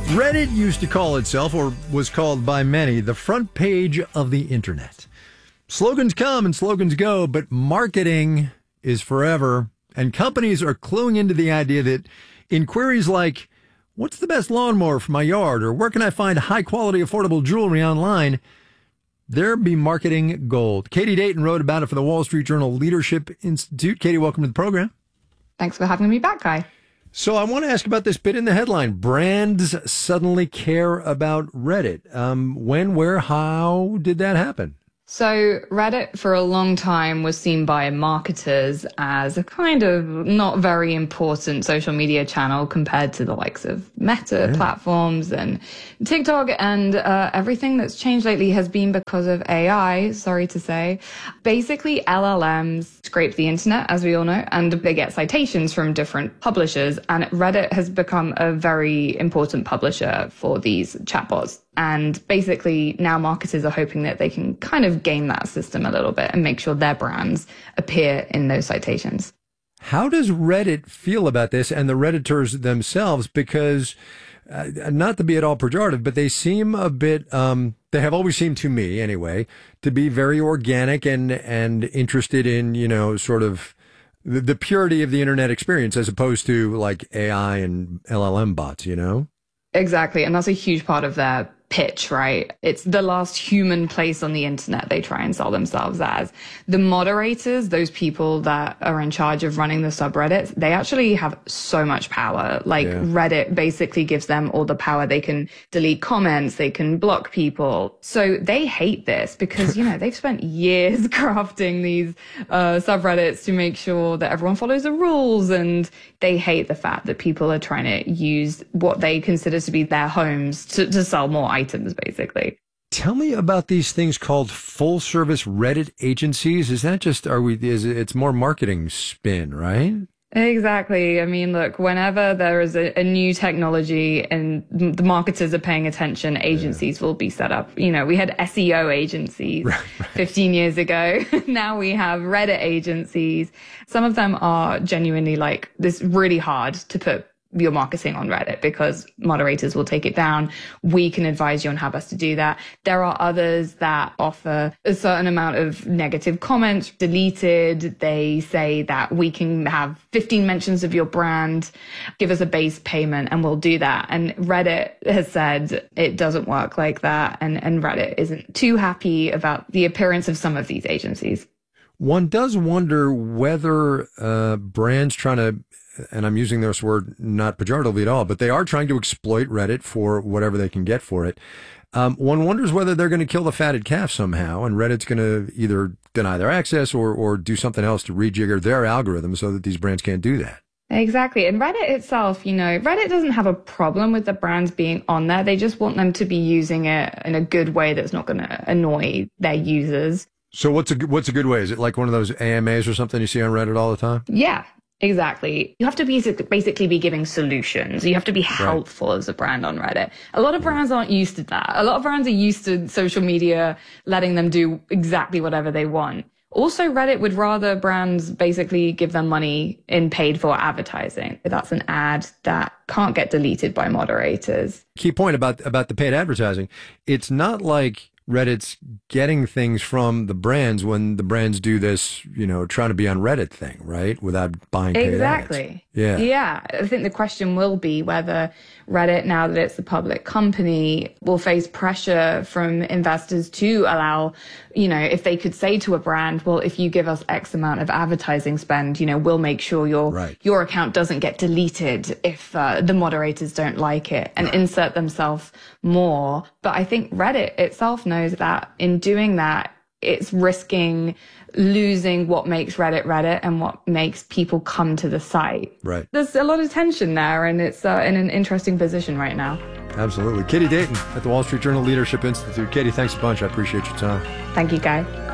Reddit used to call itself, or was called by many, the front page of the internet. Slogans come and slogans go, but marketing is forever. And companies are cluing into the idea that inquiries like, what's the best lawnmower for my yard? Or where can I find high quality, affordable jewelry online? There be marketing gold. Katie Dayton wrote about it for the Wall Street Journal Leadership Institute. Katie, welcome to the program. Thanks for having me back, Guy. So I want to ask about this bit in the headline. Brands suddenly care about Reddit. When, where, how did that happen? So Reddit for a long time was seen by marketers as a kind of not very important social media channel compared to the likes of Meta platforms and TikTok, and everything that's changed lately has been because of AI, sorry to say. Basically, LLMs scrape the internet, as we all know, and they get citations from different publishers, and Reddit has become a very important publisher for these chatbots. And basically now marketers are hoping that they can kind of game that system a little bit and make sure their brands appear in those citations. How does Reddit feel about this and the Redditors themselves? Because not to be at all pejorative, but they seem a bit, they have always seemed to me anyway, to be very organic and interested in, you know, sort of the purity of the internet experience as opposed to like AI and LLM bots, you know? Exactly. And that's a huge part of their pitch, right? It's the last human place on the internet, they try and sell themselves as. The moderators, those people that are in charge of running the subreddits, they actually have so much power. Reddit basically gives them all the power. They can delete comments, they can block people. So they hate this because, you know, they've spent years crafting these subreddits to make sure that everyone follows the rules, and they hate the fact that people are trying to use what they consider to be their homes to sell more items, basically. Tell me about these things called full service Reddit agencies. Is that just, it's more marketing spin, right? Exactly. I mean, look, whenever there is a new technology and the marketers are paying attention, agencies will be set up. You know, we had SEO agencies 15 years ago. Now we have Reddit agencies. Some of them are genuinely like this really hard to put your marketing on Reddit because moderators will take it down. We can advise you on how best to do that. There are others that offer a certain amount of negative comments deleted. They say that we can have 15 mentions of your brand, give us a base payment, and we'll do that. And Reddit has said it doesn't work like that. And Reddit isn't too happy about the appearance of some of these agencies. One does wonder whether brands trying to, and I'm using this word not pejoratively at all, but they are trying to exploit Reddit for whatever they can get for it. One wonders whether they're going to kill the fatted calf somehow, and Reddit's going to either deny their access or do something else to rejigger their algorithm so that these brands can't do that. Exactly. And Reddit itself, you know, Reddit doesn't have a problem with the brands being on there. They just want them to be using it in a good way that's not going to annoy their users. So what's a good way? Is it like one of those AMAs or something you see on Reddit all the time? Yeah. Exactly. You have to basically be giving solutions. You have to be helpful as a brand on Reddit. A lot of brands aren't used to that. A lot of brands are used to social media letting them do exactly whatever they want. Also, Reddit would rather brands basically give them money in paid for advertising. That's an ad that can't get deleted by moderators. Key point about the paid advertising. It's not like Reddit's getting things from the brands when the brands do this, you know, trying to be on Reddit thing, right? Without buying paid Exactly. ads. Yeah. I think the question will be whether Reddit, now that it's a public company, will face pressure from investors to allow, you know, if they could say to a brand, well, if you give us X amount of advertising spend, you know, we'll make sure your account doesn't get deleted if the moderators don't like it, and insert themselves more. But I think Reddit itself knows that in doing that, it's risking losing what makes Reddit Reddit and what makes people come to the site. Right. There's a lot of tension there, and it's in an interesting position right now. Absolutely. Katie Dayton at the Wall Street Journal Leadership Institute. Katie, thanks a bunch. I appreciate your time. Thank you, Guy.